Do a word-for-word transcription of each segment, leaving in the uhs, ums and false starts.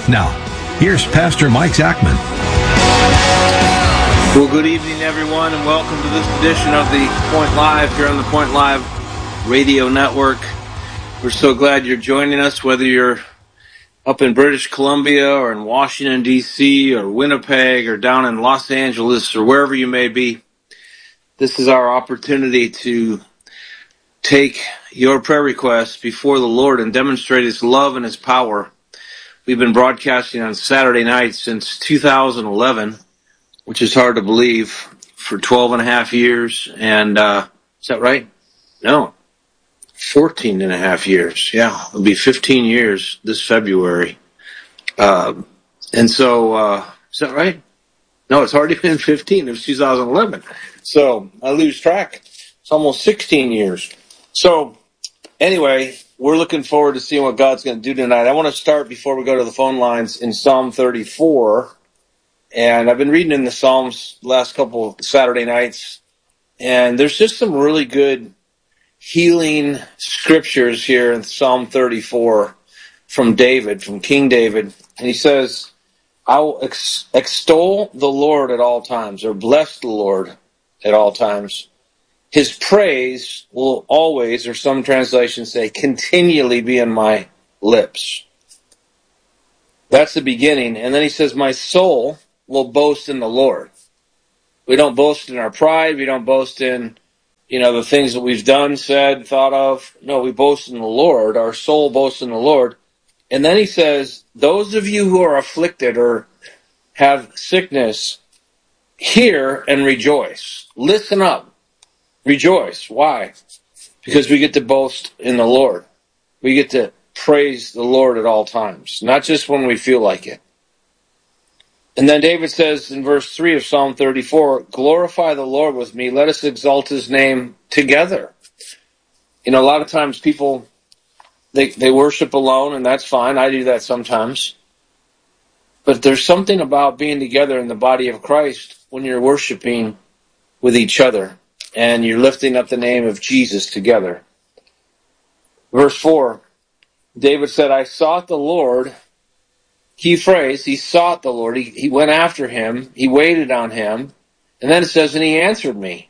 Now, here's Pastor Mike Zachman. Well, good evening, everyone, and welcome to this edition of the Point Live here on the Point Live Radio Network. We're so glad you're joining us, whether you're up in British Columbia or in Washington, D C or Winnipeg or down in Los Angeles or wherever you may be. This is our opportunity to take your prayer requests before the Lord and demonstrate His love and His power. We've been broadcasting on Saturday nights since two thousand eleven, which is hard to believe, for twelve and a half years. And, uh, is that right? No. fourteen and a half years. Yeah, it'll be fifteen years this February. Uh, and so, uh, is that right? No, it's already been fifteen. It was two thousand eleven. So I lose track. It's almost sixteen years. So anyway, we're looking forward to seeing what God's going to do tonight. I want to start before we go to the phone lines in Psalm thirty-four. And I've been reading in the Psalms the last couple of Saturday nights. And there's just some really good healing scriptures here in Psalm thirty-four from David, from King David. And he says, I will ex- extol the Lord at all times, or bless the Lord at all times. His praise will always, or some translations say, continually be in my lips. That's the beginning. And then he says, my soul will boast in the Lord. We don't boast in our pride. We don't boast in You know, the things that we've done, said, thought of. No, we boast in the Lord. Our soul boasts in the Lord. And then he says, those of you who are afflicted or have sickness, hear and rejoice. Listen up. Rejoice. Why? Because we get to boast in the Lord. We get to praise the Lord at all times, not just when we feel like it. And then David says in verse three of Psalm thirty-four, glorify the Lord with me. Let us exalt his name together. You know, a lot of times people, they, they worship alone, and that's fine. I do that sometimes. But there's something about being together in the body of Christ when you're worshiping with each other and you're lifting up the name of Jesus together. Verse four, David said, I sought the Lord. Key phrase, he sought the Lord. He, he went after him. He waited on him. And then it says, and he answered me.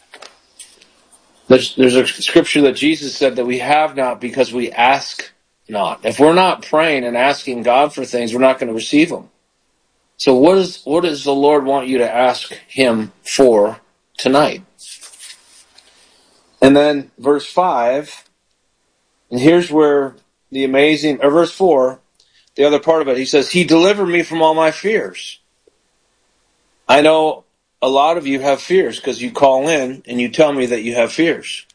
There's, there's a scripture that Jesus said that we have not because we ask not. If we're not praying and asking God for things, we're not going to receive them. So what is, what does the Lord want you to ask him for tonight? And then verse five, and here's where the amazing, or verse four, the other part of it, he says, he delivered me from all my fears. I know a lot of you have fears because you call in and you tell me that you have fears.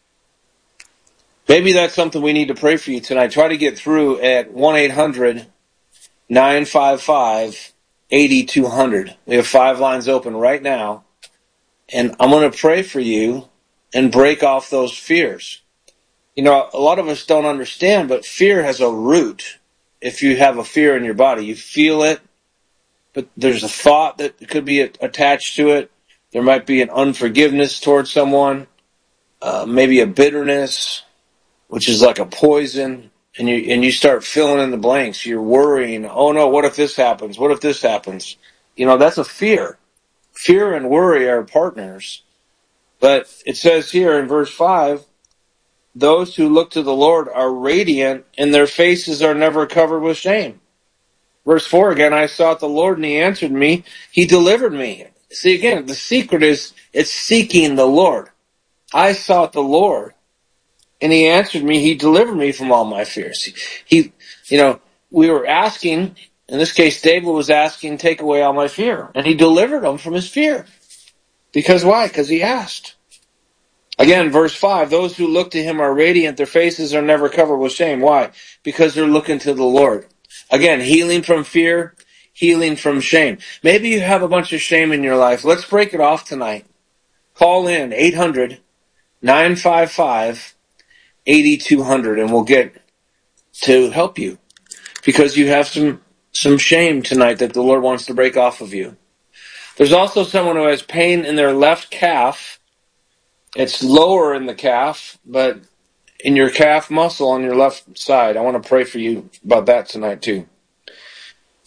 Maybe that's something we need to pray for you tonight. Try to get through at one eight hundred nine five five eight oh two hundred. We have five lines open right now. And I'm going to pray for you and break off those fears. You know, a lot of us don't understand, but fear has a root. If you have a fear in your body, you feel it, but there's a thought that could be attached to it. There might be an unforgiveness towards someone, uh, maybe a bitterness, which is like a poison, and you and you start filling in the blanks. You're worrying, oh no, what if this happens? What if this happens? You know, that's a fear. Fear and worry are partners. But it says here in verse five, those who look to the Lord are radiant, and their faces are never covered with shame. Verse four again, I sought the Lord, and he answered me. He delivered me. See, again, the secret is it's seeking the Lord. I sought the Lord, and he answered me. He delivered me from all my fears. He, you know, we were asking, in this case, David was asking, take away all my fear. And he delivered him from his fear. Because why? Because he asked. Again, verse five, those who look to him are radiant. Their faces are never covered with shame. Why? Because they're looking to the Lord. Again, healing from fear, healing from shame. Maybe you have a bunch of shame in your life. Let's break it off tonight. Call in eight hundred nine five five eight oh two hundred and we'll get to help you. Because you have some, some shame tonight that the Lord wants to break off of you. There's also someone who has pain in their left calf. It's lower in the calf, but in your calf muscle on your left side. I want to pray for you about that tonight too.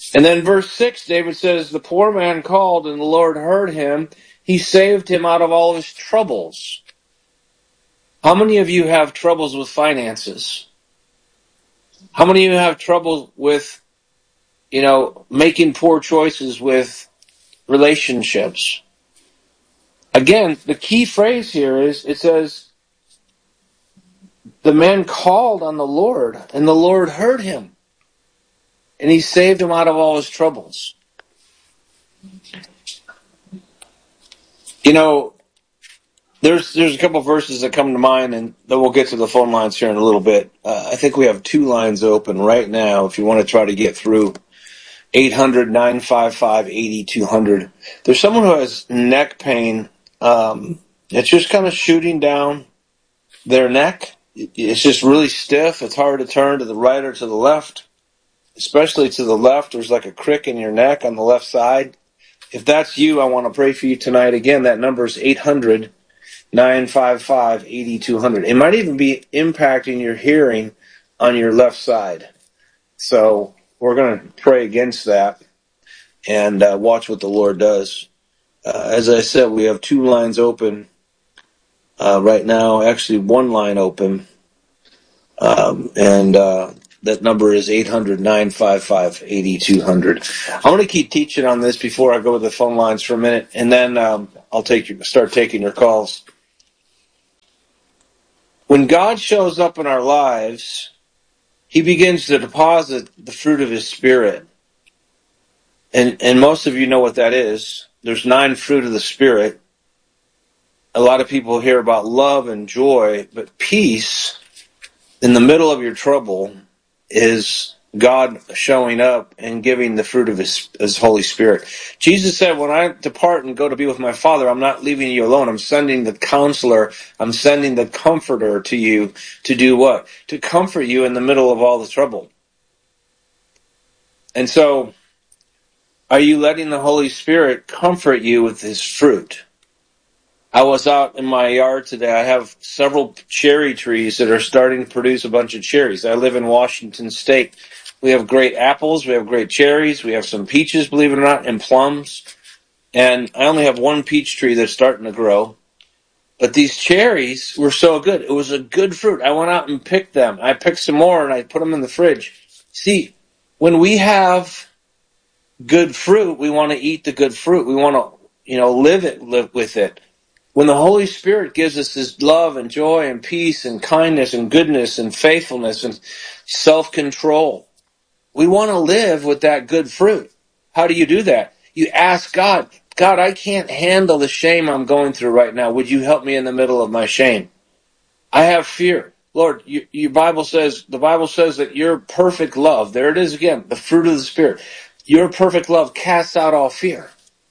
And then verse six, David says, the poor man called and the Lord heard him. He saved him out of all his troubles. How many of you have troubles with finances? How many of you have trouble with, you know, making poor choices with relationships? Again, the key phrase here is, it says, the man called on the Lord, and the Lord heard him, and he saved him out of all his troubles. You know, there's there's a couple of verses that come to mind, and then we'll get to the phone lines here in a little bit. Uh, I think we have two lines open right now if you want to try to get through. eight hundred, nine five five, eight two zero zero. There's someone who has neck pain. Um, it's just kind of shooting down their neck. It's just really stiff. It's hard to turn to the right or to the left, especially to the left. There's like a crick in your neck on the left side. If that's you, I want to pray for you tonight. Again, that number is eight hundred, nine five five, eight two zero zero. It might even be impacting your hearing on your left side. So we're going to pray against that and uh, watch what the Lord does. Uh, as I said, we have two lines open uh, right now. Actually, one line open. Um, and uh, that number is eight hundred, nine five five, eight two zero zero. I want to keep teaching on this before I go to the phone lines for a minute, and then um, I'll take you, start taking your calls. When God shows up in our lives, He begins to deposit the fruit of His Spirit. And and most of you know what that is. There's nine fruit of the Spirit. A lot of people hear about love and joy, but peace in the middle of your trouble is God showing up and giving the fruit of His, His Holy Spirit. Jesus said, when I depart and go to be with my Father, I'm not leaving you alone. I'm sending the counselor. I'm sending the comforter to you to do what? To comfort you in the middle of all the trouble. And so, are you letting the Holy Spirit comfort you with His fruit? I was out in my yard today. I have several cherry trees that are starting to produce a bunch of cherries. I live in Washington State. We have great apples. We have great cherries. We have some peaches, believe it or not, and plums. And I only have one peach tree that's starting to grow. But these cherries were so good. It was a good fruit. I went out and picked them. I picked some more and I put them in the fridge. See, when we have good fruit, we want to eat the good fruit. We want to, you know, live it, live with it. When the Holy Spirit gives us His love and joy and peace and kindness and goodness and faithfulness and self-control, we want to live with that good fruit. How do you do that? You ask God, God, I can't handle the shame I'm going through right now. Would you help me in the middle of my shame? I have fear. Lord, you, your Bible says, the Bible says that your perfect love, there it is again, the fruit of the Spirit, your perfect love casts out all fear.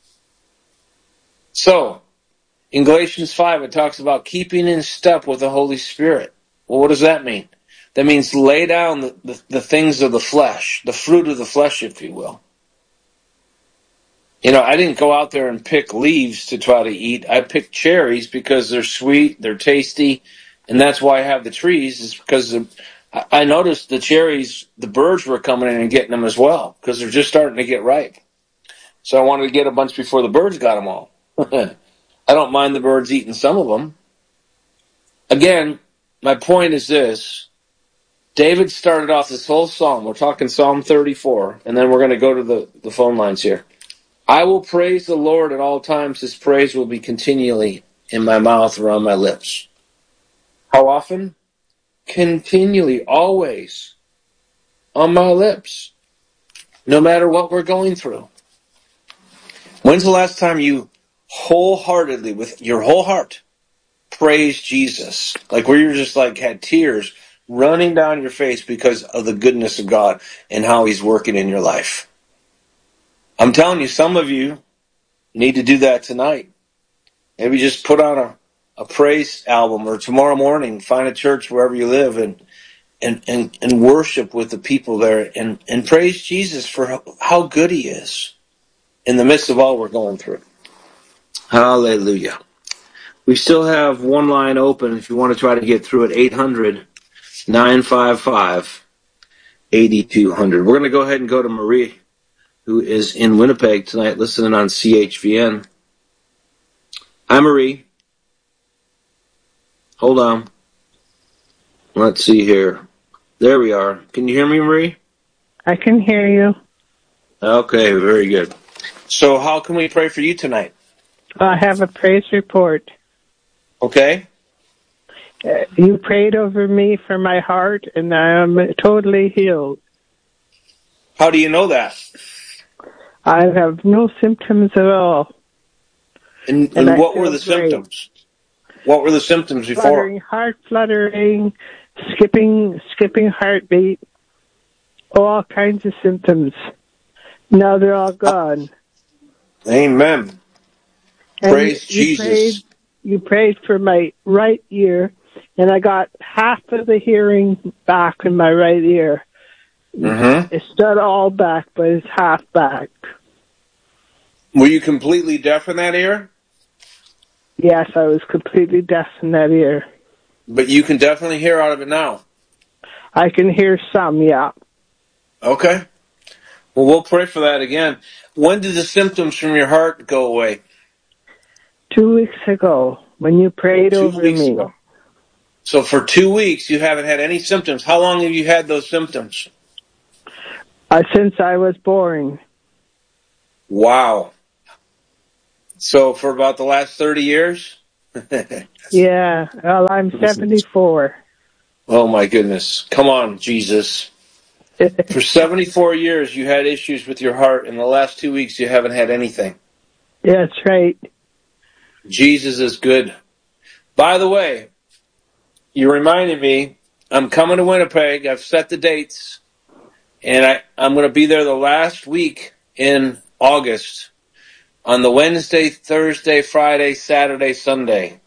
So, in Galatians five, it talks about keeping in step with the Holy Spirit. Well, what does that mean? That means lay down the, the, the things of the flesh, the fruit of the flesh, if you will. You know, I didn't go out there and pick leaves to try to eat. I picked cherries because they're sweet, they're tasty, and that's why I have the trees, is because the, I noticed the cherries, the birds were coming in and getting them as well, because they're just starting to get ripe. So I wanted to get a bunch before the birds got them all. I don't mind the birds eating some of them. Again, my point is this. David started off this whole psalm. We're talking Psalm thirty-four, and then we're going to go to the, the phone lines here. I will praise the Lord at all times. His praise will be continually in my mouth or on my lips. How often? Continually, always on my lips, no matter what we're going through. When's the last time you wholeheartedly, with your whole heart, praise Jesus? Like where you're just like had tears running down your face because of the goodness of God and how He's working in your life. I'm telling you, some of you need to do that tonight. Maybe just put on a, a praise album, or tomorrow morning find a church wherever you live and and, and, and worship with the people there and, and praise Jesus for how, how good He is in the midst of all we're going through. Hallelujah. We still have one line open if you want to try to get through it, eight hundred, nine five five, eight two zero zero. We're going to go ahead and go to Marie. who is in Winnipeg tonight listening on C H V N. Hi, Marie. Hold on. Let's see here. There we are. Can you hear me, Marie? I can hear you. Okay, very good. So how can we pray for you tonight? I have a praise report. Okay. Uh, you prayed over me for my heart, and I am totally healed. How do you know that? I have no symptoms at all. And, And, and I what feel were the great. symptoms? What were the symptoms before? Fluttering, heart fluttering, skipping, skipping heartbeat, all kinds of symptoms. Now they're all gone. Amen. And Praise you Jesus. Prayed, you prayed for my right ear, and I got half of the hearing back in my right ear. Mm-hmm. It's not all back, but it's half back. Were you completely deaf in that ear? Yes, I was completely deaf in that ear. But you can definitely hear out of it now. I can hear some, yeah. Okay. Well, we'll pray for that again. When did the symptoms from your heart go away? Two weeks ago, when you prayed Two over weeks me. ago. So for two weeks, you haven't had any symptoms. How long have you had those symptoms? Uh, since I was born. Wow. So for about the last thirty years? Yeah, well, I'm seventy-four. Oh, my goodness. Come on, Jesus. For seventy-four years, you had issues with your heart. In the last two weeks, you haven't had anything. That's right. Jesus is good. By the way, you reminded me, I'm coming to Winnipeg. I've set the dates. And I, I'm going to be there the last week in August. On the Wednesday, Thursday, Friday, Saturday, Sunday.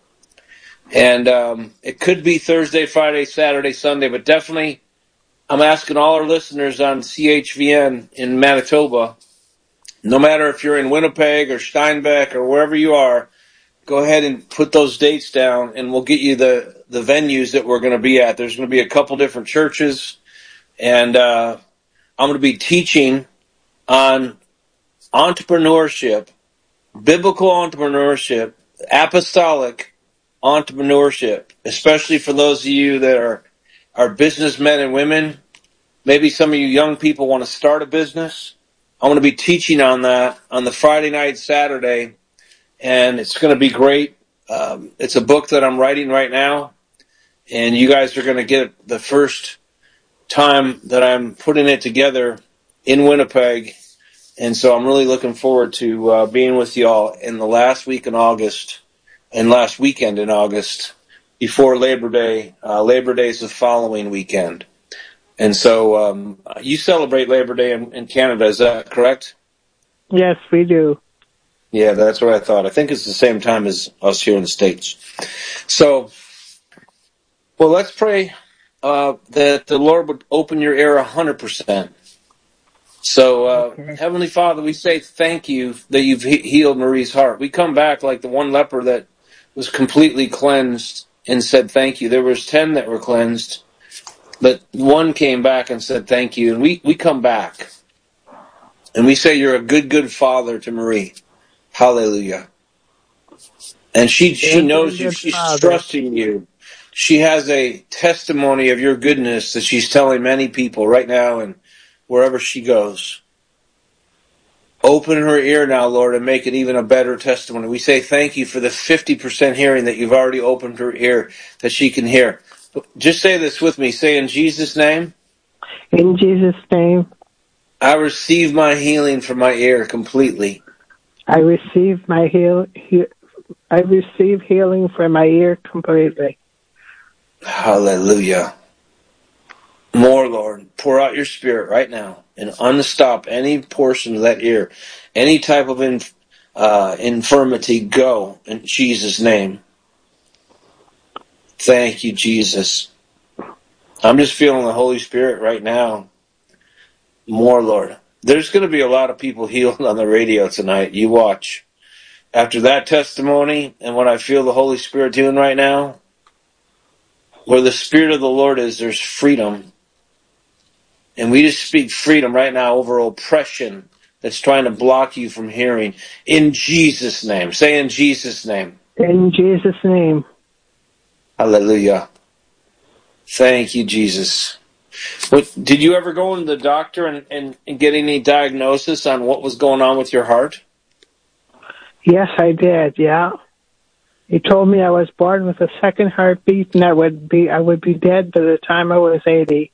And um, it could be Thursday, Friday, Saturday, Sunday. But definitely, I'm asking all our listeners on C H V N in Manitoba, no matter if you're in Winnipeg or Steinbeck or wherever you are, go ahead and put those dates down, and we'll get you the, the venues that we're going to be at. There's going to be a couple different churches, and uh, I'm going to be teaching on entrepreneurship, biblical entrepreneurship, apostolic entrepreneurship, especially for those of you that are, are businessmen and women. Maybe some of you young people want to start a business. I'm going to be teaching on that on the Friday night, Saturday, and it's going to be great. Um, it's a book that I'm writing right now, and you guys are going to get the first time that I'm putting it together in Winnipeg, and so I'm really looking forward to uh, being with you all in the last week in August and last weekend in August before Labor Day. Uh, Labor Day is the following weekend. And so um, you celebrate Labor Day in, in Canada, is that correct? Yes, we do. Yeah, that's what I thought. I think it's the same time as us here in the States. So, well, let's pray uh, that the Lord would open your ear one hundred percent. So, uh, Okay. Heavenly Father, we say thank you that you've he- healed Marie's heart. We come back like the one leper that was completely cleansed and said thank you. There was ten that were cleansed, but one came back and said thank you. And we, we come back, and we say you're a good, good father to Marie. Hallelujah. And she she Yes, knows you. good She's Father. trusting you. She has a testimony of your goodness that she's telling many people right now and wherever she goes. Open her ear now, Lord, and make it even a better testimony. We say thank you for the fifty percent hearing that you've already opened her ear that she can hear. Just say this with me. Say, in Jesus' name. In Jesus' name. I receive my healing from my ear completely. I receive my heal. He, I receive healing from my ear completely. Hallelujah. More, Lord. Pour out your Spirit right now and unstop any portion of that ear. Any type of inf- uh, infirmity, go in Jesus' name. Thank you, Jesus. I'm just feeling the Holy Spirit right now. More, Lord. There's going to be a lot of people healed on the radio tonight. You watch. After that testimony and what I feel the Holy Spirit doing right now, where the Spirit of the Lord is, there's freedom. And we just speak freedom right now over oppression that's trying to block you from hearing. In Jesus' name. Say in Jesus' name. In Jesus' name. Hallelujah. Thank you, Jesus. What, did you ever go into the doctor and, and, and get any diagnosis on what was going on with your heart? Yes, I did, yeah. He told me I was born with a second heartbeat and I would be I would be dead by the time I was eighty.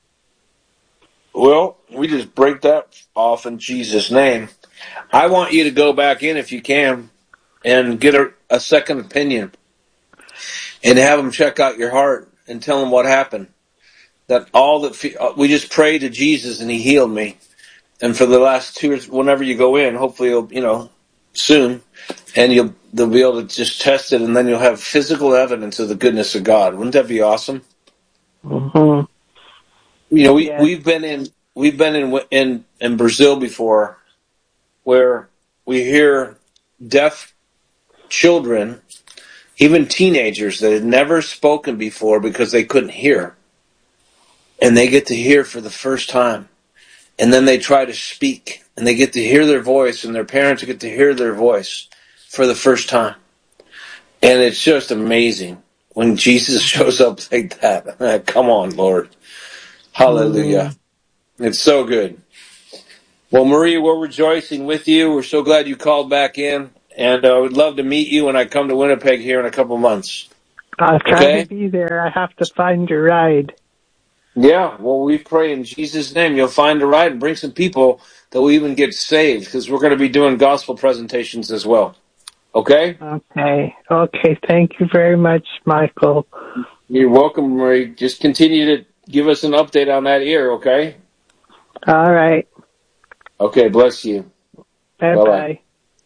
Well, we just break that off in Jesus' name. I want you to go back in if you can and get a, a second opinion and have them check out your heart and tell them what happened. That all that we just prayed to Jesus and He healed me. And for the last two, whenever you go in, hopefully you'll, you know, soon, and you'll they'll be able to just test it, and then you'll have physical evidence of the goodness of God. Wouldn't that be awesome? Mm-hmm. You know, we Yeah. we've been in we've been in in in Brazil before, where we hear deaf children, even teenagers that had never spoken before because they couldn't hear, and they get to hear for the first time, and then they try to speak, and they get to hear their voice, and their parents get to hear their voice for the first time, and it's just amazing when Jesus shows up like that. Come on, Lord. Hallelujah. Mm. It's so good. Well, Maria, we're rejoicing with you. We're so glad you called back in. And I uh, would love to meet you when I come to Winnipeg here in a couple months. I'll try okay? to be there. I have to find a ride. Yeah, well, we pray in Jesus' name you'll find a ride and bring some people that will even get saved, because we're going to be doing gospel presentations as well. Okay? Okay. Okay. Thank you very much, Michael. You're welcome, Marie. Just continue to give us an update on that ear, okay? All right. Okay, bless you. Bye-bye. Bye-bye.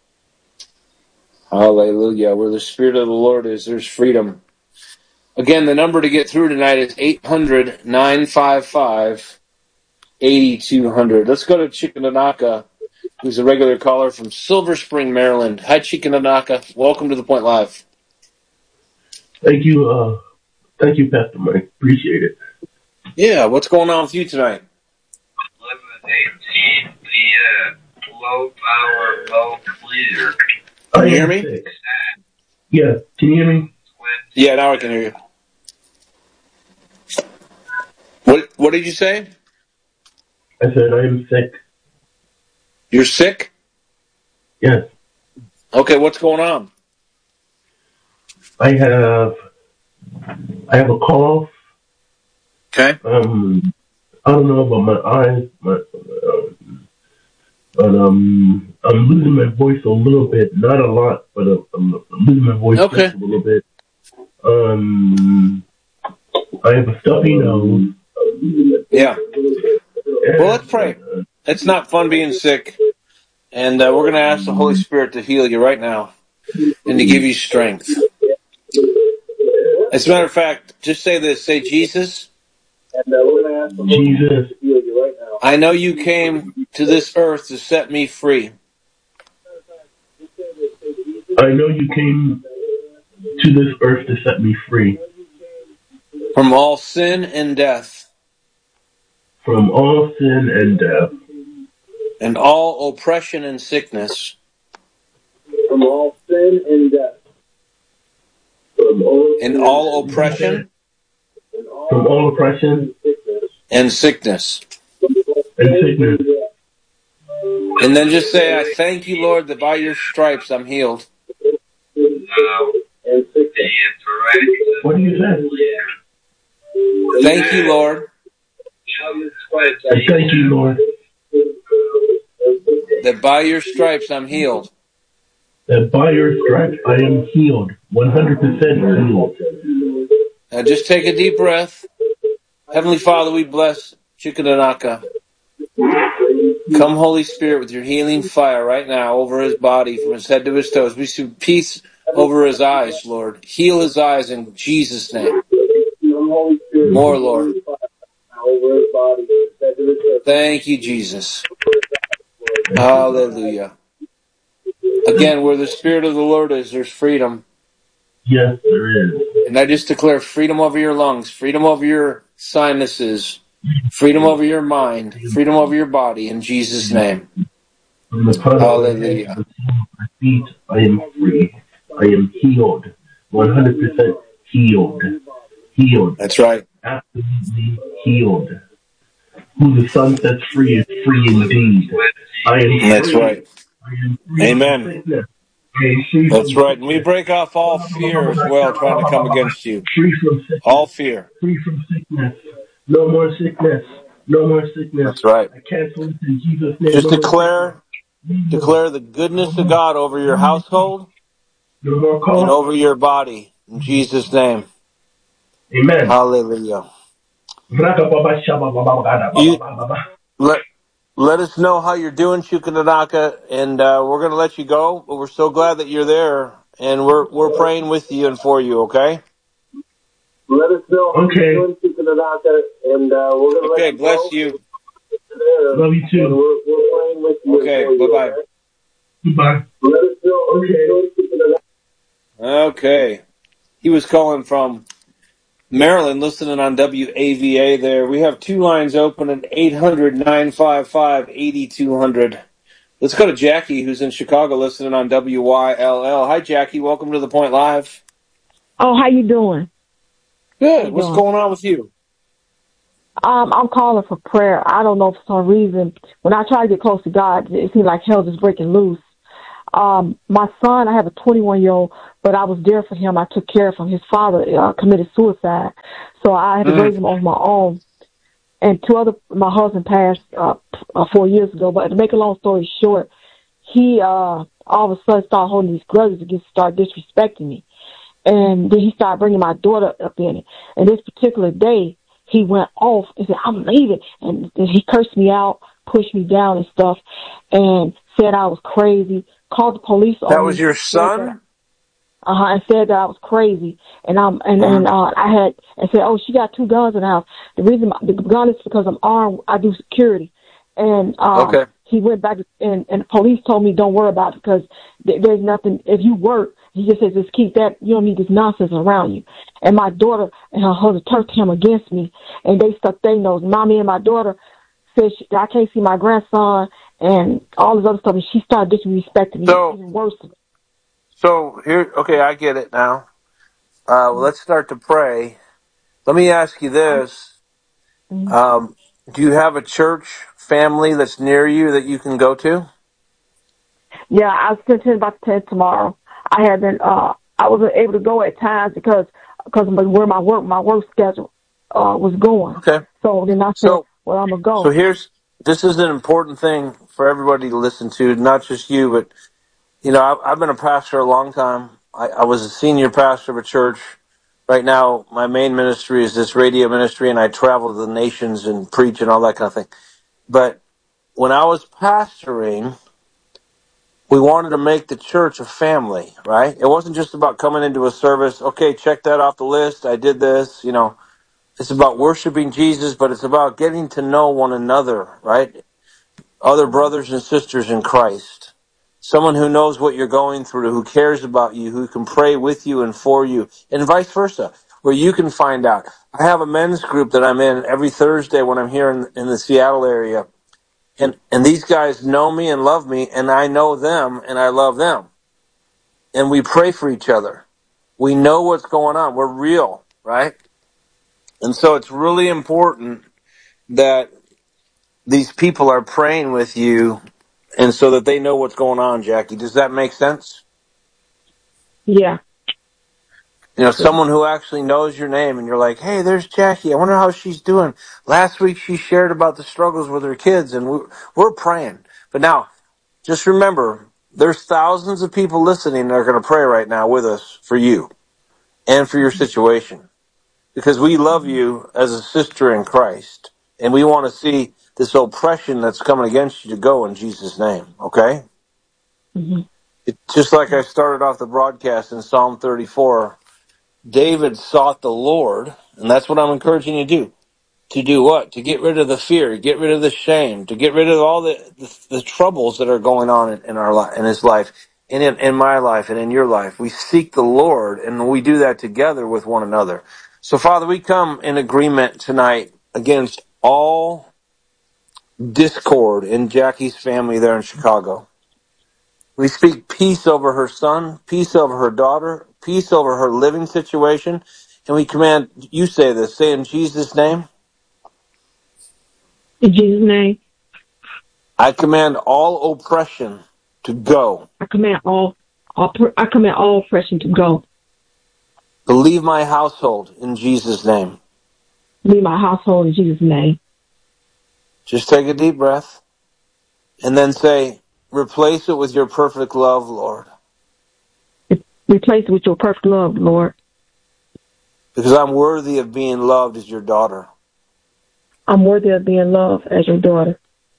Hallelujah. Where the Spirit of the Lord is, there's freedom. Again, the number to get through tonight is eight hundred, nine five five, eight two zero zero. Let's go to Chikananaka, who's a regular caller from Silver Spring, Maryland. Hi, Chikananaka. Welcome to The Point Live. Thank you, uh, thank you, Pastor Mike. Appreciate it. Yeah, what's going on with you tonight? eighteen, the uh, low power, low clear. Can you hear me? Sick. Yeah, can you hear me? Yeah, now I can hear you. What What did you say? I said I am sick. You're sick? Yes. Okay, what's going on? I have I have a cough. Okay. Um, I don't know about my eyes, my, um, but um, I'm losing my voice a little bit, not a lot, but I'm, I'm losing my voice okay. just a little bit. Um, I have a stuffy nose. Yeah. Well, let's pray. It's not fun being sick, and uh, we're going to ask the Holy Spirit to heal you right now and to give you strength. As a matter of fact, just say this. Say, Jesus, Jesus, I know you came to this earth to set me free. I know you came to this earth to set me free. From all sin and death. From all sin and death. And all oppression and sickness. From all sin and death. From all and all oppression. From all oppression. And sickness. And sickness. And then just say, I thank you, Lord, that by your stripes I'm healed. What do you say? Thank you, Lord. I thank you, Lord. That by your stripes I'm healed. That by your stripes I am healed. one hundred percent healed. Now just take a deep breath. Heavenly Father, we bless Chikananaka. Come, Holy Spirit, with your healing fire right now over his body from his head to his toes. We see peace over his eyes, Lord. Heal his eyes in Jesus' name. More, Lord. Thank you, Jesus. Hallelujah. Again, where the Spirit of the Lord is, there's freedom. Yes, there is. And I just declare freedom over your lungs, freedom over your sinuses, freedom over your mind, freedom over your body in Jesus' name. From the crown of my head to Hallelujah. the sole of my feet, I am free. I am healed. one hundred percent healed. Healed. That's right. Absolutely healed. Who the Son sets free is free indeed. I am That's free. right. I am free from Amen. sickness. I am free That's from right. And we sickness. break off all fear as well, trying to come against you. Free from All sickness. fear. Free from sickness. No more sickness. No more sickness. That's right. I cancel it in Jesus' name. Just No more sickness. declare, No more. declare the No goodness of more. God over your No more cough. household No more and cough. over your body. In Jesus' name. Amen. Hallelujah. You let let us know how you're doing, Chukananaka, and uh, we're going to let you go. But we're so glad that you're there, and we're we're praying with you and for you. Okay. Let us know how okay. you're doing, Chukananaka, and uh, we're going to Okay. let you Bless go. you. Love you too. We're, we're praying with you Okay. and for Bye you. bye. Okay? Goodbye. Let us know how you're doing, Chukananaka. Okay. He was calling from Maryland, listening on W A V A there. We have two lines open at eight hundred, nine five five, eight two hundred. Let's go to Jackie, who's in Chicago, listening on W Y L L. Hi, Jackie. Welcome to The Point Live. Oh, how you doing? How Good. you What's doing? going on with you? Um, I'm calling for prayer. I don't know for some reason when I try to get close to God, it seems like hell is breaking loose. Um, my son, I have a twenty-one year old, but I was there for him. I took care of him. His father uh, committed suicide, so I had to Mm. raise him on my own. And two other, my husband passed uh, uh, four years ago. But to make a long story short, he uh, all of a sudden started holding these grudges against, start disrespecting me. And then he started bringing my daughter up in it. And this particular day, he went off and said, I'm leaving. And then he cursed me out, pushed me down and stuff, and said I was crazy, called the police That on was me. your Said that, son? uh-huh, and said that I was crazy. And um, and, and Mm-hmm. uh, I had, and said, oh, she got two guns in the house. The reason my, the gun is because I'm armed. I do security. And um, Okay. he went back, and, and the police told me, don't worry about it because th- there's nothing, if you work, he just says, just keep that, you don't need this nonsense around you. And my daughter and her husband turned him against me, and they stuck their nose. Mommy and my daughter said, she, I can't see my grandson, and all this other stuff, and she started disrespecting me So, even worse. so here, okay, I get it now. Uh, well, let's start to pray. Let me ask you this. Mm-hmm. Um, do you have a church family that's near you that you can go to? Yeah, I was thinking about the ten tomorrow. I had been, uh, I wasn't able to go at times because, because of where my work, my work schedule, uh, was going. Okay. So then I said, So, well, I'm going to so go. here's, this is an important thing for everybody to listen to, not just you, but, you know, I've, I've been a pastor a long time. I, I was a senior pastor of a church. Right now, my main ministry is this radio ministry, and I travel to the nations and preach and all that kind of thing. But when I was pastoring, we wanted to make the church a family, right? It wasn't just about coming into a service, okay, check that off the list, I did this, you know. It's about worshiping Jesus, but it's about getting to know one another, right? Other brothers and sisters in Christ. Someone who knows what you're going through, who cares about you, who can pray with you and for you, and vice versa, where you can find out. I have a men's group that I'm in every Thursday when I'm here in, in the Seattle area. And, and these guys know me and love me, and I know them and I love them. And we pray for each other. We know what's going on. We're real, right? And so it's really important that these people are praying with you and so that they know what's going on, Jackie. Does that make sense? Yeah. You know, someone who actually knows your name and you're like, hey, there's Jackie. I wonder how she's doing. Last week she shared about the struggles with her kids and we're, we're praying. But now, just remember, there's thousands of people listening that are going to pray right now with us for you and for your situation. Because we love you as a sister in Christ. And we want to see this oppression that's coming against you to go in Jesus' name. Okay? Mm-hmm. It's just like I started off the broadcast in Psalm thirty-four. David sought the Lord, and that's what I'm encouraging you to do. To do what? To get rid of the fear, get rid of the shame, to get rid of all the the, the troubles that are going on in, in our life, in his life, and in, in my life, and in your life. We seek the Lord, and we do that together with one another. So, Father, we come in agreement tonight against all discord in Jackie's family there in Chicago. We speak peace over her son, peace over her daughter, peace over her living situation. And we command, you say this, say in Jesus' name, In Jesus' name, I command all oppression to go. I command all, all I command all oppression to go. To leave my household in Jesus' name. Leave my household in Jesus' name. Just take a deep breath and then say, replace it with your perfect love, Lord. Replace it with your perfect love, Lord. Because I'm worthy of being loved as your daughter. I'm worthy of being loved as your daughter.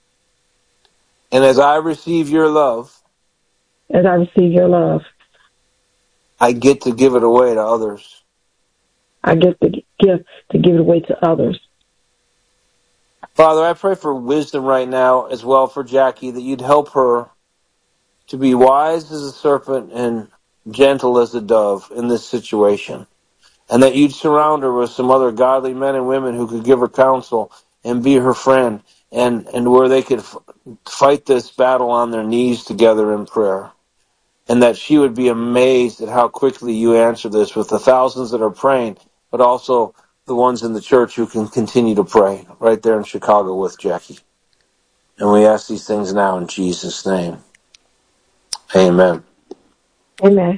And as I receive your love, as I receive your love, I get to give it away to others. I get to give to give it away to others. Father, I pray for wisdom right now as well for Jackie, that you'd help her to be wise as a serpent and gentle as a dove in this situation. And that you'd surround her with some other godly men and women who could give her counsel and be her friend, and, and where they could f- fight this battle on their knees together in prayer. And that she would be amazed at how quickly you answer this with the thousands that are praying, but also the ones in the church who can continue to pray right there in Chicago with Jackie. And we ask these things now in Jesus' name. Amen. Amen.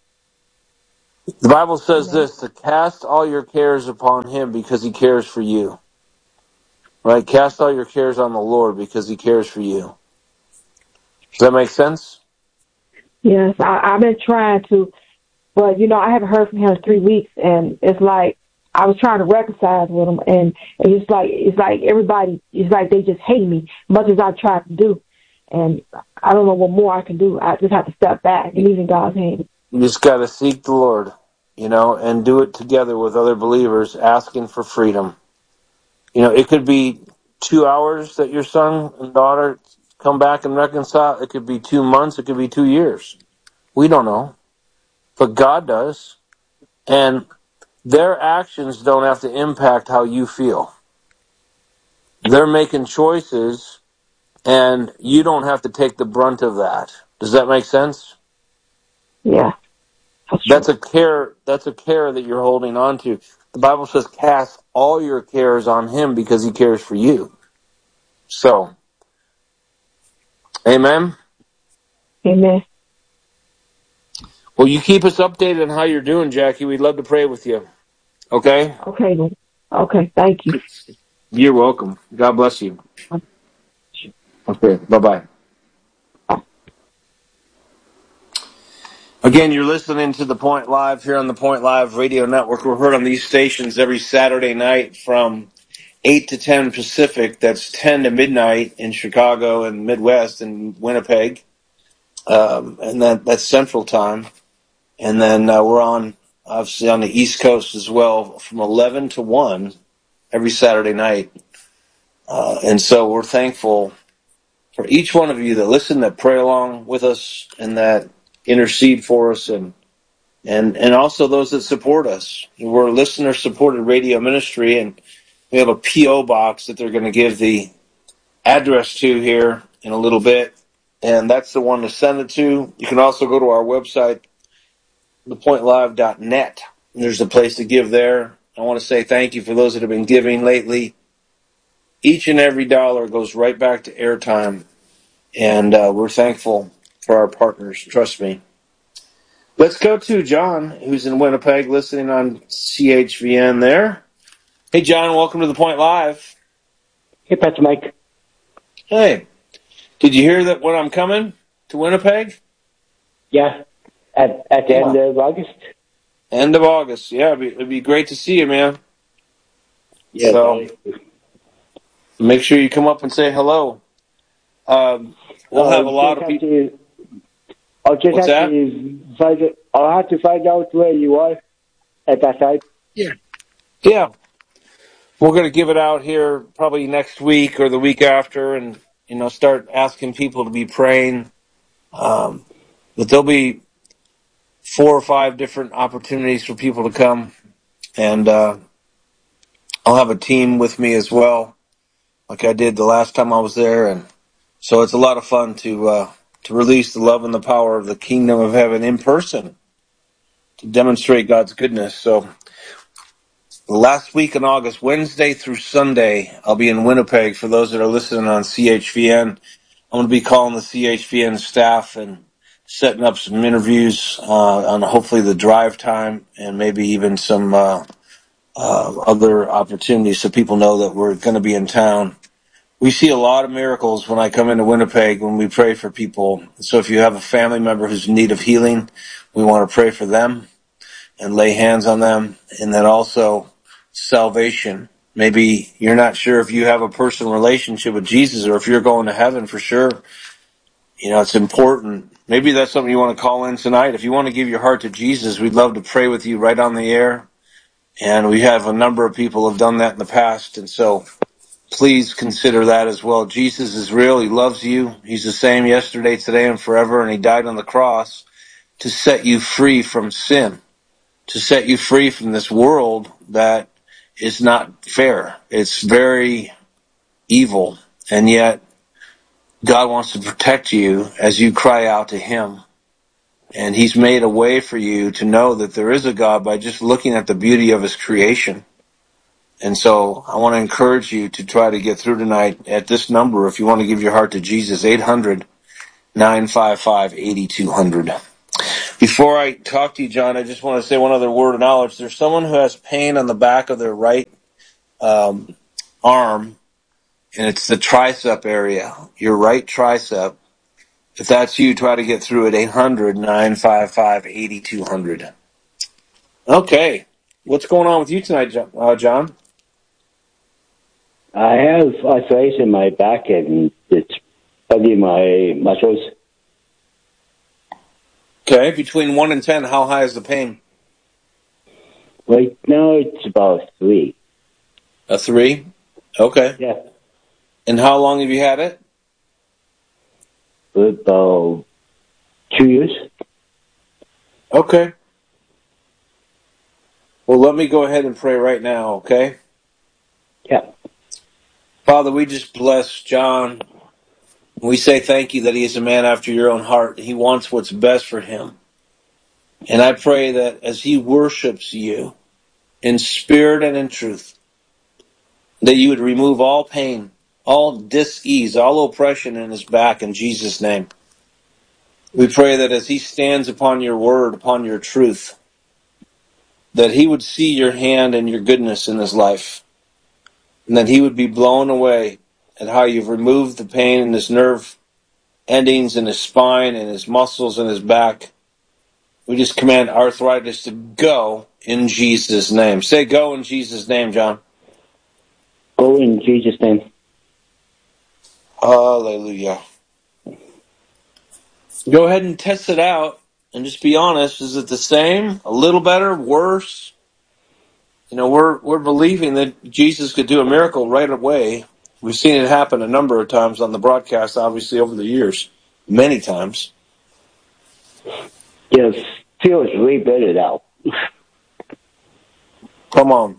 The Bible says Amen. this, to cast all your cares upon him because he cares for you. Right? Cast all your cares on the Lord because he cares for you. Does that make sense? Yes, I, I've been trying to, but, you know, I haven't heard from him in three weeks, and it's like I was trying to reconcile with him, and it's like it's like everybody, it's like they just hate me, much as I tried to do. And I don't know what more I can do. I just have to step back and leave in God's hands. You just got to seek the Lord, you know, and do it together with other believers, asking for freedom. You know, it could be two hours that your son and daughter come back and reconcile. It could be two months. It could be two years. We don't know. But God does. And their actions don't have to impact how you feel. They're making choices, and you don't have to take the brunt of that. Does that make sense? Yeah. That's, that's a care. That's a care that you're holding on to. The Bible says, cast all your cares on him because he cares for you. So, amen? Amen. Well, you keep us updated on how you're doing, Jackie. We'd love to pray with you. Okay? Okay, then. Okay, thank you. You're welcome. God bless you. Okay, bye-bye. Again, you're listening to The Point Live here on the Point Live Radio Network. We're heard on these stations every Saturday night from eight to ten Pacific. That's ten to midnight in Chicago and Midwest and Winnipeg. Um, and that, that's Central Time. And then uh, we're on, obviously, on the East Coast as well from eleven to one every Saturday night. Uh, and so we're thankful for each one of you that listen, that pray along with us, and that intercede for us, and and and also those that support us. We're a listener-supported radio ministry, and we have a P O box that they're going to give the address to here in a little bit, and that's the one to send it to. You can also go to our website, the point live dot net. There's a place to give there. I want to say thank you for those that have been giving lately. Each and every dollar goes right back to airtime, and uh, we're thankful for our partners. Trust me. Let's go to John, who's in Winnipeg, listening on C H V N there. Hey, John, welcome to The Point Live. Hey, Pastor Mike. Hey, did you hear that when I'm coming to Winnipeg? Yeah, at at the yeah. end of August. End of August, yeah. It'd be, it'd be great to see you, man. Yeah, so make sure you come up and say hello. Um, we'll uh, have a lot of people. I'll just What's have that? to find. I'll have to find out where you are at that time. Yeah. Yeah. We're going to give it out here probably next week or the week after, and you know, start asking people to be praying. Um, but there'll be four or five different opportunities for people to come, and uh, I'll have a team with me as well. like I did the last time I was there. And so it's a lot of fun to uh, to release the love and the power of the kingdom of heaven in person, to demonstrate God's goodness. So the last week in August, Wednesday through Sunday, I'll be in Winnipeg. For those that are listening on C H V N, I'm going to be calling the C H V N staff and setting up some interviews uh, on hopefully the drive time and maybe even some uh, uh, other opportunities so people know that we're going to be in town. We see a lot of miracles when I come into Winnipeg when we pray for people. So if you have a family member who's in need of healing, we want to pray for them and lay hands on them. And then also salvation. Maybe you're not sure if you have a personal relationship with Jesus or if you're going to heaven for sure. You know, it's important. Maybe that's something you want to call in tonight. If you want to give your heart to Jesus, we'd love to pray with you right on the air. And we have a number of people who have done that in the past. And so please consider that as well. Jesus is real. He loves you. He's the same yesterday, today, and forever. And he died on the cross to set you free from sin, to set you free from this world that is not fair. It's very evil. And yet God wants to protect you as you cry out to him. And he's made a way for you to know that there is a God by just looking at the beauty of his creation. And so I want to encourage you to try to get through tonight at this number if you want to give your heart to Jesus, eight hundred, nine five five, eight two zero zero. Before I talk to you, John, I just want to say one other word of knowledge. There's someone who has pain on the back of their right um, arm, and it's the tricep area, your right tricep. If that's you, try to get through at eight hundred, nine five five, eight two zero zero. Okay. What's going on with you tonight, uh, John? I have arthritis in my back and it's bugging my muscles. Okay, between one and ten, how high is the pain? Right now it's about three. A three? Okay. Yeah. And how long have you had it? For about two years. Okay. Well, let me go ahead and pray right now, okay? Yeah. Father, we just bless John. We say thank you that he is a man after your own heart. He wants what's best for him. And I pray that as he worships you in spirit and in truth, that you would remove all pain, all dis-ease, all oppression in his back in Jesus' name. We pray that as he stands upon your word, upon your truth, that he would see your hand and your goodness in his life, and that he would be blown away at how you've removed the pain in his nerve endings in his spine and his muscles in his back. We just command arthritis to go in Jesus' name. Say go in Jesus' name, John. Go in Jesus' name. Hallelujah. Go ahead and test it out and just be honest. Is it the same? A little better? Worse? You know, we're we're believing that Jesus could do a miracle right away. We've seen it happen a number of times on the broadcast, obviously, over the years. Many times. Yes, feels way better now. Come on.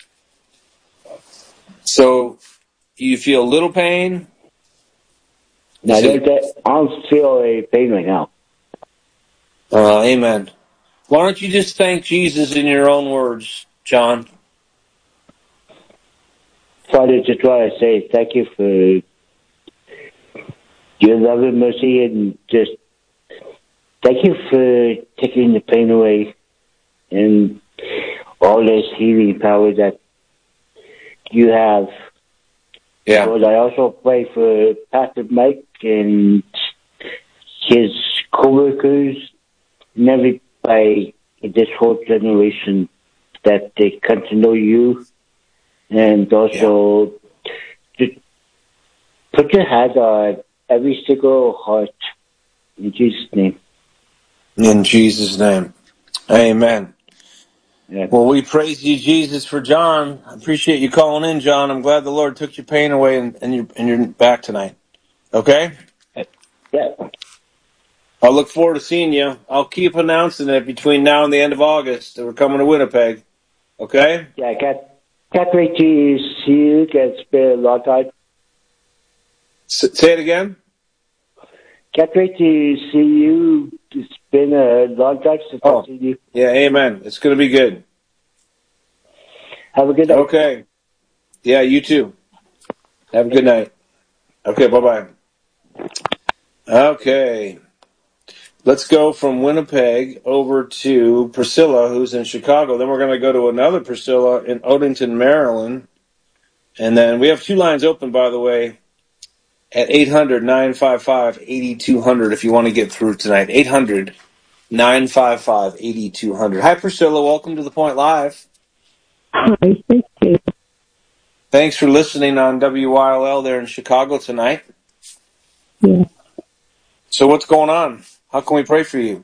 So, you feel a little pain? No, I don't, I don't feel a pain right now. Uh, amen. Why don't you just thank Jesus in your own words, John? Father, just want to say thank you for your love and mercy, and just thank you for taking the pain away and all this healing power that you have. Yeah. But I also pray for Pastor Mike and his co-workers and everybody in this whole generation, that they come to know you, and also yeah. just put your hand on every single heart in Jesus' name. In Jesus' name. Amen. Yeah. Well, we praise you, Jesus, for John. I appreciate you calling in, John. I'm glad the Lord took your pain away and, and, you're, and you're back tonight. Okay? Yeah. I'll look forward to seeing you. I'll keep announcing it between now and the end of August that we're coming to Winnipeg. Okay? Yeah, I can't, can't wait to see you. It's been a long time. S- say it again. Can't wait to see you. It's been a long time since Oh, I've seen you. yeah, amen. It's going to be good. Have a good night. Okay. Yeah, you too. Have a good night. Okay, bye-bye. Okay. Let's go from Winnipeg over to Priscilla, who's in Chicago. Then we're going to go to another Priscilla in Odenton, Maryland. And then we have two lines open, by the way, at eight hundred, nine five five, eight two zero zero if you want to get through tonight. eight hundred, nine five five, eight two zero zero. Hi, Priscilla. Welcome to The Point Live. Hi, thank you. Thanks for listening on W Y L L there in Chicago tonight. Yeah. So what's going on? How can we pray for you?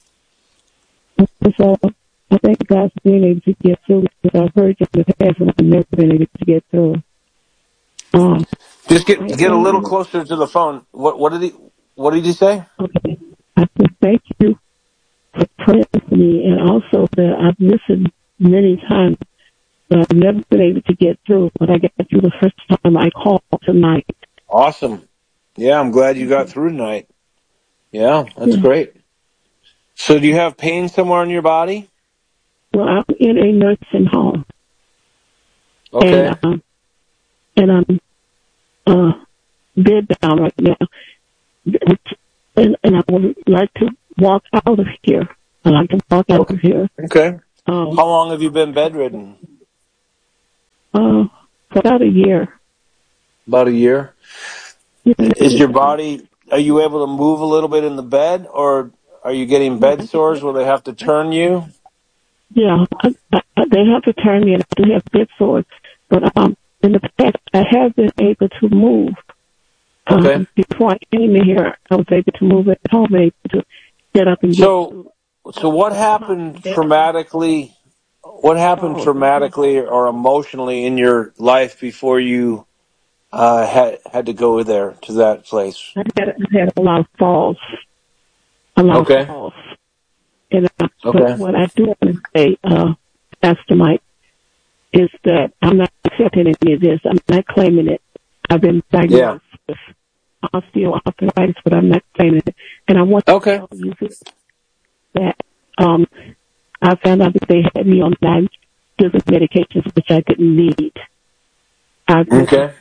So I thank God for being able to get through because I've heard you in the past and I've never been able to get through. Um, Just get I get a am- little closer to the phone. What what did he what did he say? Okay. I said thank you for praying for me, and also that I've listened many times, but I've never been able to get through. But I got through the first time I called tonight. Awesome. Yeah, I'm glad you got through tonight. Yeah, that's Yeah. great. So do you have pain somewhere in your body? Well, I'm in a nursing home, Okay. and um, and I'm uh, bed bound right now, and and I would like to walk out of here. I like to walk out of here. Okay. Um, How long have you been bedridden? uh, for about a year. About a year. Yeah, Is your body, are you able to move a little bit in the bed, or are you getting bed sores where they have to turn you? Yeah, I, I, they have to turn me, and I do have bed sores. But um, in the past, I have been able to move. Okay. Um, before I came in here, I was able to move at home, able to get up and So, so what happened get traumatically? What happened Oh, traumatically or emotionally in your life before you uh, had had to go there to that place? I had, I had a lot of falls, a lot Okay. of falls. And uh, Okay. but what I do want to say, uh, Pastor Mike, is that I'm not accepting any of this. I'm not claiming it. I've been diagnosed with osteoarthritis, but I'm not claiming it. And I want Okay. to tell you that um, I found out that they had me on nine different medications, which I didn't need. I, Okay.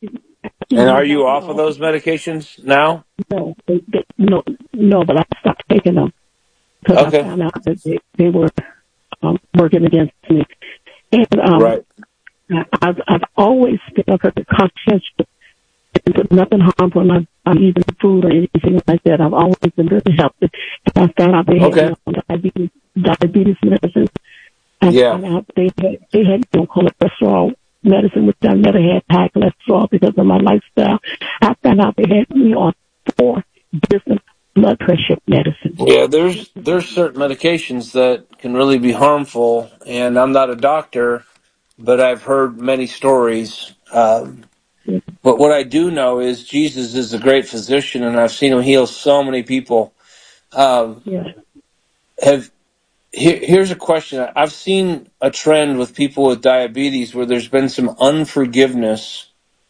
And are you off of those medications now? No, they, they, no, no, but I stopped taking them because Okay. I found out that they, they were um, working against me. And um, Right. I, I've, I've always been a very conscientious and put nothing harmful in my um, even food or anything like that. I've always been very healthy. And I found out they had Okay. me on diabetes, diabetes medicine. I Yeah. found out they had, they had me on cholesterol medicine, which I never had high cholesterol because of my lifestyle. I found out they had me on four different blood pressure medicines. Yeah, there's there's certain medications that can really be harmful, and I'm not a doctor, but I've heard many stories. Um, but what I do know is Jesus is a great physician, and I've seen him heal so many people. Um, Yeah. have here, here's a question. I've seen a trend with people with diabetes where there's been some unforgiveness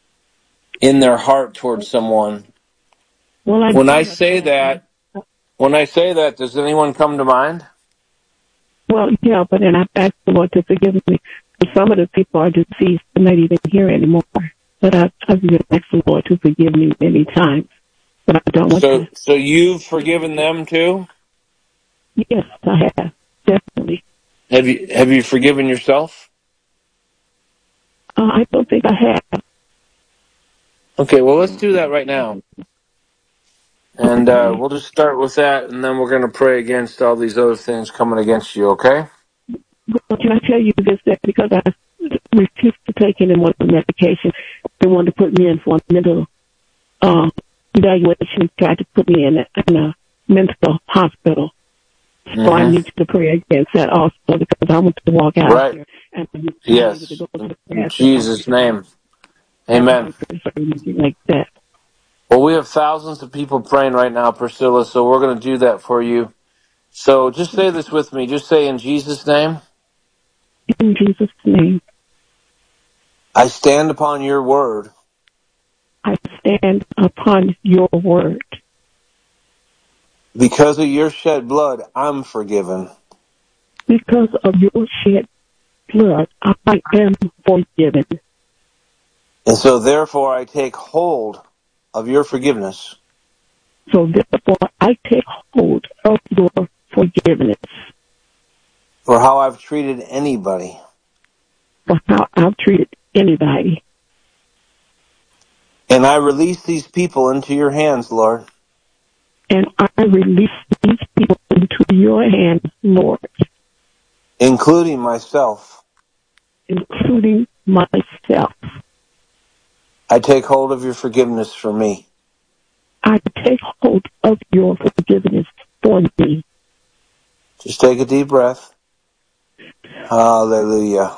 in their heart towards someone. Well, I When do I have say that. that, when I say that, does anyone come to mind? Well, yeah, but then I asked the Lord to forgive me. Some of the people are deceased and not even here anymore. But I, I've been asked the Lord to forgive me many times. But I don't want So, to. so you've forgiven them too? Yes, I have. Definitely. Have you have you forgiven yourself? Uh, I don't think I have. Okay, well, let's do that right now. And uh, we'll just start with that, and then we're going to pray against all these other things coming against you, okay? Well, can I tell you this, that because I refused to take any more medication, they wanted to put me in for a mental uh, evaluation, tried to put me in a, in a mental hospital. So Mm-hmm. I need to pray against that also because I want to walk out Right. of here and be Yes. able to go to the In Jesus' name. Amen. like that. Well, we have thousands of people praying right now, Priscilla, so we're going to do that for you. So just say this with me. Just say, in Jesus' name, In Jesus' name, I stand upon your word I stand upon your word. Because of your shed blood, I'm forgiven. Because of your shed blood, I am forgiven. And so therefore I take hold of your forgiveness. So therefore I take hold of your forgiveness. For how I've treated anybody. For how I've treated anybody. And I release these people into your hands, Lord. And I release these people into your hands, Lord. Including myself. Including myself. I take hold of your forgiveness for me. I take hold of your forgiveness for me. Just take a deep breath. Hallelujah.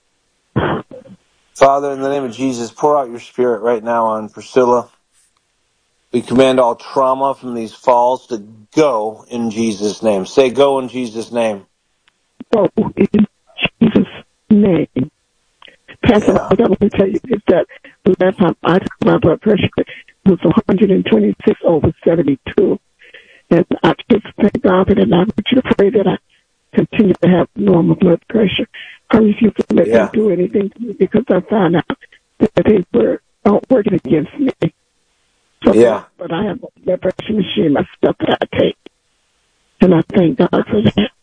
Father, in the name of Jesus, pour out your spirit right now on Priscilla. We command all trauma from these falls to go in Jesus' name. Say go in Jesus' name. Go in Jesus' name. Pastor, Yeah. I got to tell you is that the last time I took my blood pressure, it was one hundred twenty-six over seventy-two. And I just thank God for that. And I want you to pray that I continue to have normal blood pressure. I refuse to let Yeah. them do anything to me because I found out that they were uh, working against me. So, Yeah. But I have a blood pressure machine myself that I take. And I thank God for that.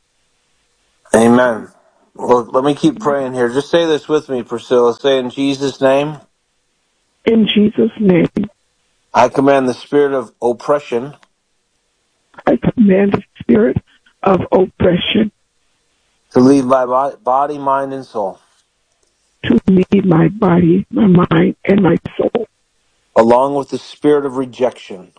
Amen. Well, let me keep praying here. Just say this with me, Priscilla. Say in Jesus' name. In Jesus' name. I command the spirit of oppression. I command the spirit of oppression To leave my body, mind, and soul. To leave my body, my mind, and my soul. Along with the spirit of rejection.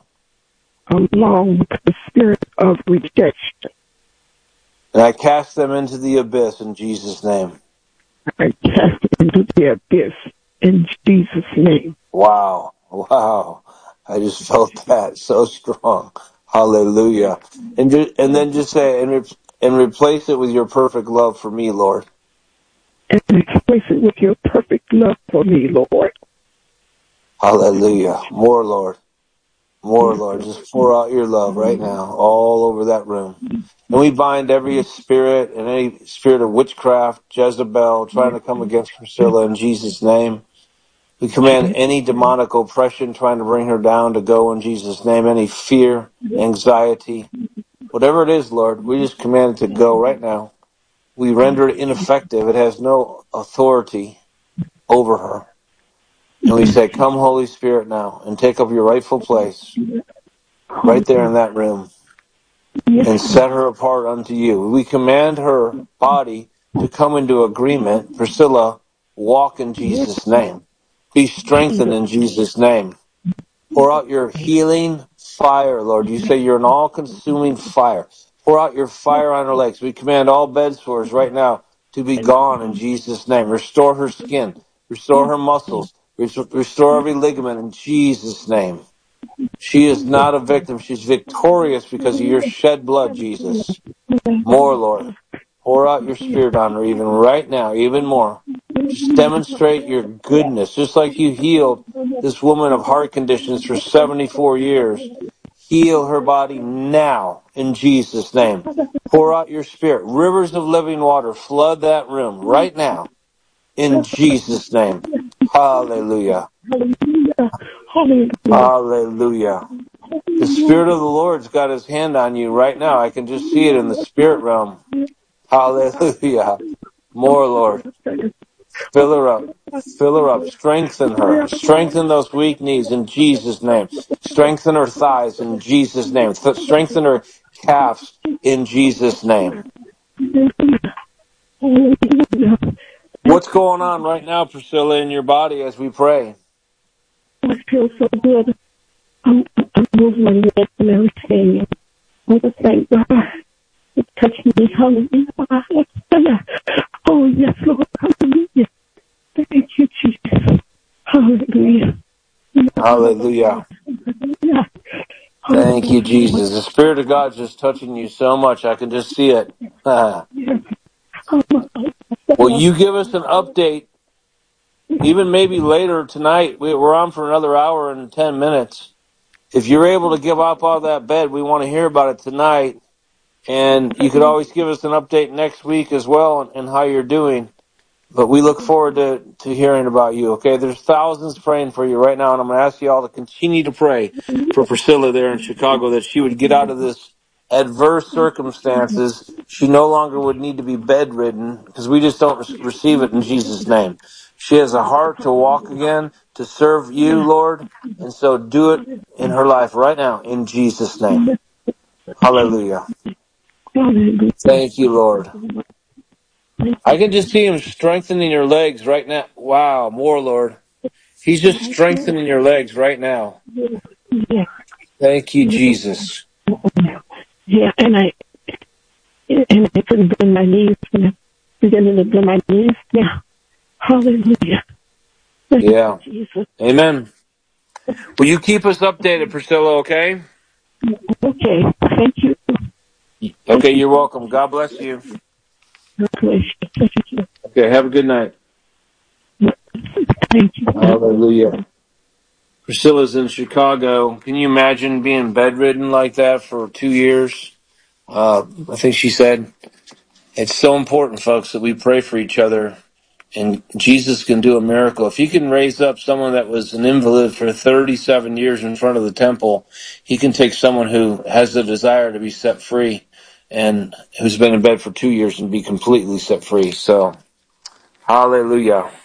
Along with the spirit of rejection. And I cast them into the abyss in Jesus' name. I cast them into the abyss in Jesus' name. Wow. Wow. I just felt that so strong. Hallelujah. And ju- and then just say, and, re- and replace it with your perfect love for me, Lord. And replace it with your perfect love for me, Lord. Hallelujah. More, Lord. More, Lord. Just pour out your love right now all over that room. And we bind every spirit and any spirit of witchcraft, Jezebel, trying to come against Priscilla in Jesus' name. We command any demonic oppression trying to bring her down to go in Jesus' name. Any fear, anxiety, whatever it is, Lord, we just command it to go right now. We render it ineffective. It has no authority over her. And we say, come, Holy Spirit, now, and take up your rightful place right there in that room and set her apart unto you. We command her body to come into agreement. Priscilla, walk in Jesus' name. Be strengthened in Jesus' name. Pour out your healing fire, Lord. You say you're an all-consuming fire. Pour out your fire on her legs. We command all bed sores right now to be gone in Jesus' name. Restore her skin. Restore her muscles. Restore every ligament in Jesus' name. She is not a victim. She's victorious because of your shed blood, Jesus. More, Lord. Pour out your spirit on her even right now, even more. Just demonstrate your goodness, just like you healed this woman of heart conditions for seventy-four years. Heal her body now in Jesus' name. Pour out your spirit. Rivers of living water flood that room right now in Jesus' name. Hallelujah. Hallelujah. Hallelujah. Hallelujah. The Spirit of the Lord's got his hand on you right now. I can just see it in the spirit realm. Hallelujah. More, Lord. Fill her up. Fill her up. Strengthen her. Strengthen those weak knees in Jesus' name. Strengthen her thighs in Jesus' name. Th- strengthen her calves in Jesus' name. What's going on right now, Priscilla, in your body as we pray? I feel so good. I'm, I'm moving my legs and everything. I just thank God for touching me. Hallelujah. Oh, yes, Lord. Hallelujah. Thank you, Jesus. Hallelujah. Hallelujah. Thank you, Jesus. The Spirit of God's just touching you so much. I can just see it. Will you give us an update even maybe later tonight, we, we're on for another hour and ten minutes. If you're able to give up all that bed, we want to hear about it tonight. And you could always give us an update next week as well and, and how you're doing. But we look forward to, to hearing about you, okay? There's thousands praying for you right now, and I'm going to ask you all to continue to pray for Priscilla there in Chicago, that she would get out of this adverse circumstances. She no longer would need to be bedridden, because we just don't re- receive it in Jesus' name. She has a heart to walk again, to serve you, Lord, and so do it in her life right now in Jesus' name. Hallelujah. Thank you, Lord. I can just see him strengthening your legs right now. Wow, more, Lord. He's just strengthening your legs right now. Thank you, Jesus. Yeah, and I and I couldn't bend my knees and I beginning to bend my knees. Yeah. Hallelujah. Thank Yeah. you, Jesus. Amen. Will you keep us updated, Priscilla, okay? Okay. Thank you. Okay, you're welcome. God bless you. God bless you. Thank you. Okay, have a good night. Thank you. Hallelujah. Priscilla's in Chicago. Can you imagine being bedridden like that for two years? Uh, I think she said. It's so important, folks, that we pray for each other. And Jesus can do a miracle. If he can raise up someone that was an invalid for thirty-seven years in front of the temple, he can take someone who has the desire to be set free and who's been in bed for two years and be completely set free. So, hallelujah.